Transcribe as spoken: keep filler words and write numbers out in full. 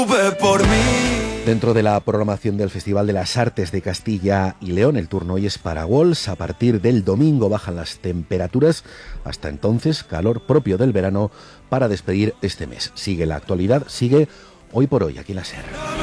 por mí. Dentro de la programación del Festival de las Artes de Castilla y León, el turno hoy es para Walls. A partir del domingo bajan las temperaturas. Hasta entonces, calor propio del verano para despedir este mes. Sigue la actualidad, sigue Hoy por Hoy, aquí en la SER.